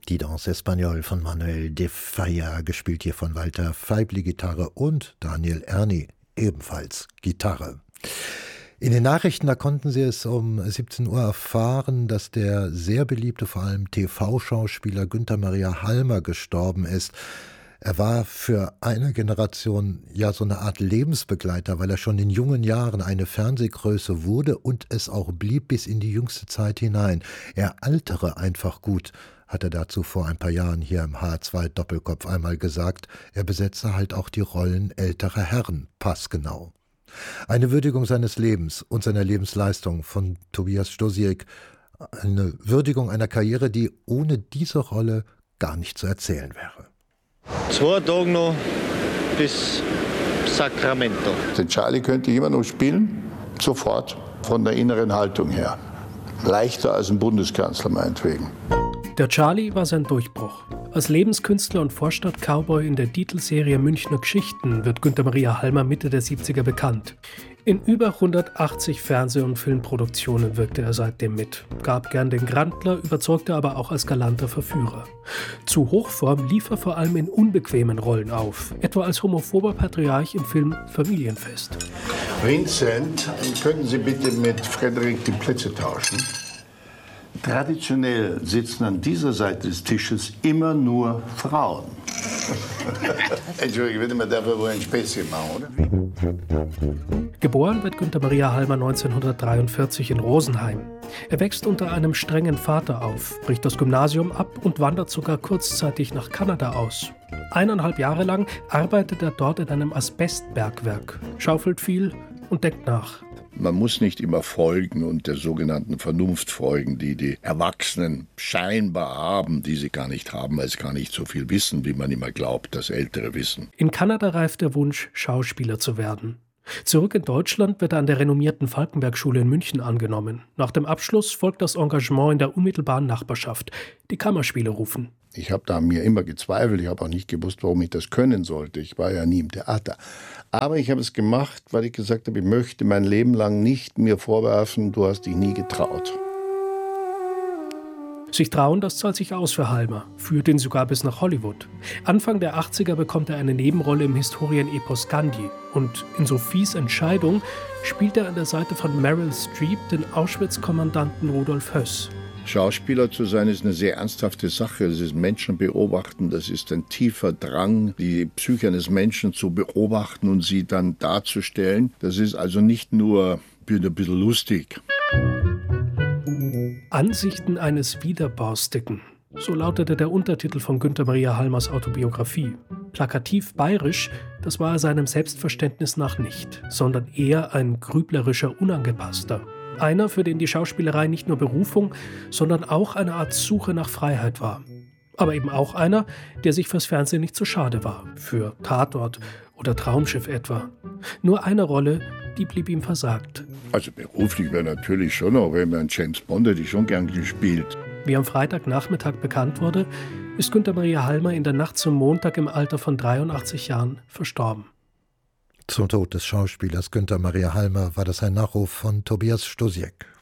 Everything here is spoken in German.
Die Danse Espagnole von Manuel de Falla, gespielt hier von Walter Feibli Gitarre und Daniel Erni ebenfalls Gitarre. In den Nachrichten, da konnten Sie es um 17 Uhr erfahren, dass der sehr beliebte, vor allem TV-Schauspieler Günther Maria Halmer gestorben ist. Er war für eine Generation ja so eine Art Lebensbegleiter, weil er schon in jungen Jahren eine Fernsehgröße wurde und es auch blieb bis in die jüngste Zeit hinein. Er altere einfach gut, hat er dazu vor ein paar Jahren hier im HR2 Doppelkopf einmal gesagt. Er besetzte halt auch die Rollen älterer Herren passgenau. Eine Würdigung seines Lebens und seiner Lebensleistung von Tobias Stosiek. Eine Würdigung einer Karriere, die ohne diese Rolle gar nicht zu erzählen wäre. 2 Tage noch bis Sacramento. Den Charlie könnte ich immer noch spielen, sofort, von der inneren Haltung her. Leichter als ein Bundeskanzler meinetwegen. Der Charlie war sein Durchbruch. Als Lebenskünstler und Vorstadt-Cowboy in der Titelserie Münchner Geschichten wird Günther Maria Halmer Mitte der 70er bekannt. In über 180 Fernseh- und Filmproduktionen wirkte er seitdem mit, gab gern den Grandler, überzeugte aber auch als galanter Verführer. Zu Hochform lief er vor allem in unbequemen Rollen auf, etwa als homophober Patriarch im Film Familienfest. Vincent, könnten Sie bitte mit Frederik die Plätze tauschen? Traditionell sitzen an dieser Seite des Tisches immer nur Frauen. Entschuldigung, bitte, man darf ja wohl ein Späßchen machen, oder? Geboren wird Günther Maria Halmer 1943 in Rosenheim. Er wächst unter einem strengen Vater auf, bricht das Gymnasium ab und wandert sogar kurzzeitig nach Kanada aus. 1,5 Jahre lang arbeitet er dort in einem Asbestbergwerk, schaufelt viel und denkt nach. Man muss nicht immer folgen und der sogenannten Vernunft folgen, die die Erwachsenen scheinbar haben, die sie gar nicht haben, weil sie gar nicht so viel wissen, wie man immer glaubt, dass Ältere wissen. In Kanada reift der Wunsch, Schauspieler zu werden. Zurück in Deutschland wird er an der renommierten Falkenberg-Schule in München angenommen. Nach dem Abschluss folgt das Engagement in der unmittelbaren Nachbarschaft. Die Kammerspiele rufen. Ich habe da an mir immer gezweifelt. Ich habe auch nicht gewusst, warum ich das können sollte. Ich war ja nie im Theater. Aber ich habe es gemacht, weil ich gesagt habe, ich möchte mein Leben lang nicht mir vorwerfen, du hast dich nie getraut. Sich trauen, das zahlt sich aus für Halmer, führt ihn sogar bis nach Hollywood. Anfang der 80er bekommt er eine Nebenrolle im Historienepos Gandhi. Und in Sophies Entscheidung spielt er an der Seite von Meryl Streep den Auschwitz-Kommandanten Rudolf Höss. Schauspieler zu sein ist eine sehr ernsthafte Sache. Es ist Menschen beobachten, das ist ein tiefer Drang, die Psyche eines Menschen zu beobachten und sie dann darzustellen. Das ist also nicht nur ein bisschen lustig. Ansichten eines Widerborstigen. So lautete der Untertitel von Günther Maria Halmers Autobiografie. Plakativ bayerisch, das war er seinem Selbstverständnis nach nicht, sondern eher ein grüblerischer Unangepasster. Einer, für den die Schauspielerei nicht nur Berufung, sondern auch eine Art Suche nach Freiheit war. Aber eben auch einer, der sich fürs Fernsehen nicht zu schade war. Für Tatort oder Traumschiff etwa. Nur eine Rolle, die blieb ihm versagt. Also beruflich wäre natürlich schon, aber wenn man James Bond hätte ich schon gern gespielt. Wie am Freitagnachmittag bekannt wurde, ist Günther Maria Halmer in der Nacht zum Montag im Alter von 83 Jahren verstorben. Zum Tod des Schauspielers Günther Maria Halmer war das ein Nachruf von Tobias Stosiek.